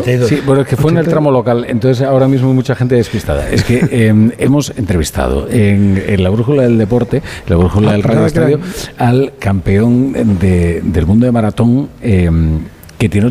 Sí, bueno, es que fue en el tramo local, entonces ahora mismo hay mucha gente despistada. Es que hemos entrevistado en la Brújula del Deporte, la Brújula del Radio Estadio, al campeón del mundo de maratón, que tiene